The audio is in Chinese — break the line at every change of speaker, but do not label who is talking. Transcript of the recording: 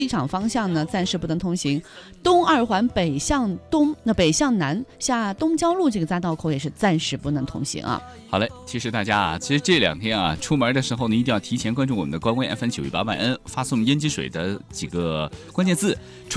机场方向呢暂时不能通行，东二环北向东，那北向南下东郊路这个匝道口也是暂时不能通行啊。
好嘞，其实大家其实这2天出门的时候呢，一定要提前关注我们的官微 FM 918万N，发送烟机水的几个关键字。